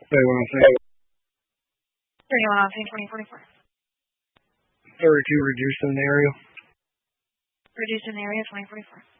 Say what I'm saying. 31 on 2044. 32 reduced in the area. Reduced in the area 2044.